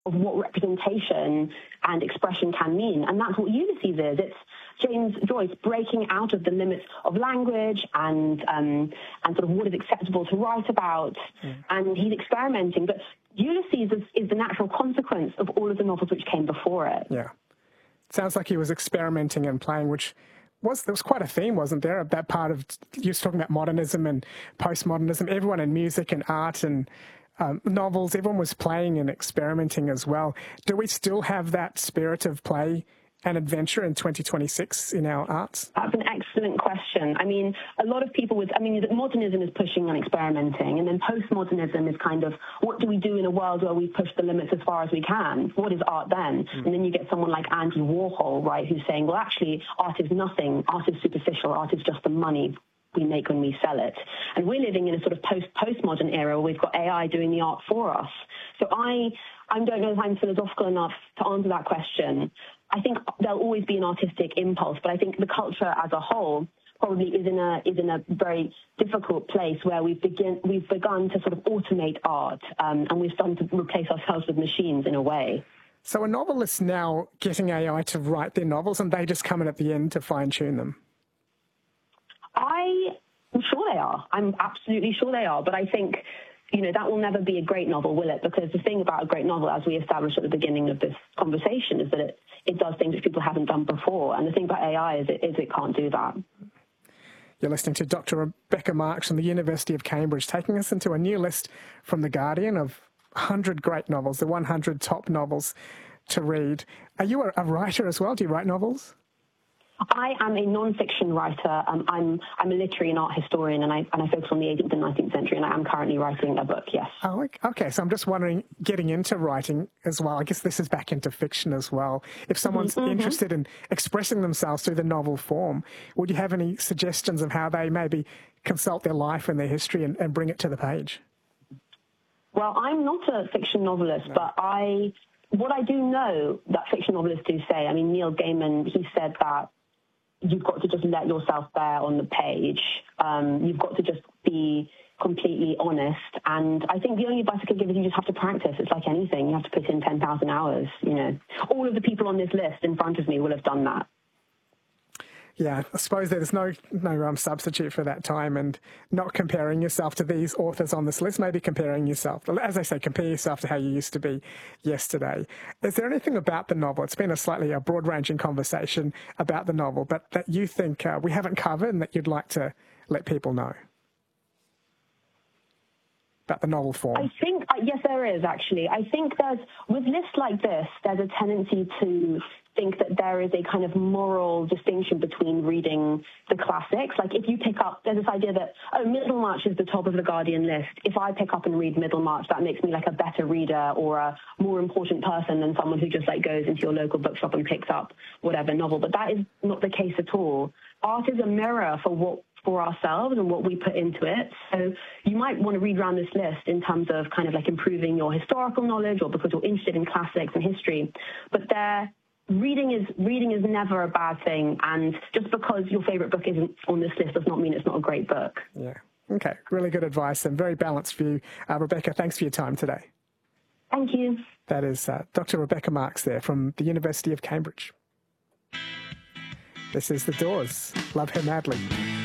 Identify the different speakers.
Speaker 1: of what representation and expression can mean. And that's what Ulysses is. It's James Joyce breaking out of the limits of language and sort of what is acceptable to write about. And he's experimenting. But Ulysses is the natural consequence of all of the novels which came before it.
Speaker 2: Yeah. Sounds like he was experimenting and playing, which there was quite a theme, wasn't there? That part of, you were talking about modernism and postmodernism. Everyone in music and art and novels, everyone was playing and experimenting as well. Do we still have that spirit of play and adventure in 2026 in our arts?
Speaker 1: That's an excellent question. I mean, a lot of people modernism is pushing on experimenting, and then postmodernism is kind of, what do we do in a world where we push the limits as far as we can? What is art then? And then you get someone like Andy Warhol, right, who's saying, well, actually, art is nothing. Art is superficial. Art is just the money we make when we sell it. And we're living in a sort of postmodern era where we've got AI doing the art for us. So I don't know if I'm philosophical enough to answer that question. I think there'll always be an artistic impulse, but I think the culture as a whole probably is in a very difficult place where we've begun to sort of automate art, and we've started to replace ourselves with machines in a way.
Speaker 2: So are novelists now getting AI to write their novels, and they just come in at the end to fine-tune them?
Speaker 1: I'm sure they are. I'm absolutely sure they are. But I think, that will never be a great novel, will it? Because the thing about a great novel, as we established at the beginning of this conversation, is that it does things which people haven't done before. And the thing about AI is it can't do that.
Speaker 2: You're listening to Dr. Rebecca Marks from the University of Cambridge, taking us into a new list from The Guardian of 100 great novels, the 100 top novels to read. Are you a writer as well? Do you write novels?
Speaker 1: I am a non-fiction writer. I'm a literary and art historian, and I focus on the 18th and 19th century, and I am currently writing a book, yes.
Speaker 2: Oh, okay. So I'm just wondering, getting into writing as well, I guess this is back into fiction as well. If someone's interested in expressing themselves through the novel form, would you have any suggestions of how they maybe consult their life and their history and bring it to the page?
Speaker 1: Well, I'm not a fiction novelist, but what I do know that fiction novelists do say, I mean, Neil Gaiman, he said that you've got to just let yourself bear on the page. You've got to just be completely honest. And I think the only advice I could give is you just have to practice. It's like anything. You have to put in 10,000 hours, All of the people on this list in front of me will have done that.
Speaker 2: Yeah, I suppose there's no substitute for that time, and not comparing yourself to these authors on this list, maybe comparing yourself, as I say, compare yourself to how you used to be yesterday. Is there anything about the novel, it's been a broad-ranging conversation about the novel, but that you think we haven't covered and that you'd like to let people know about the novel form?
Speaker 1: I think, yes, there is, actually. I think with lists like this, there's a tendency to think that there is a kind of moral distinction between reading the classics. Like if you pick up, there's this idea that, Middlemarch is the top of the Guardian list. If I pick up and read Middlemarch, that makes me like a better reader or a more important person than someone who just like goes into your local bookshop and picks up whatever novel. But that is not the case at all. Art is a mirror for ourselves and what we put into it. So you might want to read around this list in terms of kind of like improving your historical knowledge or because you're interested in classics and history. But reading is never a bad thing, and just because your favourite book isn't on this list does not mean it's not a great book.
Speaker 2: Yeah. Okay. Really good advice and very balanced view. Rebecca, thanks for your time today.
Speaker 1: Thank you.
Speaker 2: That is Dr. Rebecca Marks there from the University of Cambridge. This is The Doors. Love Her Madly.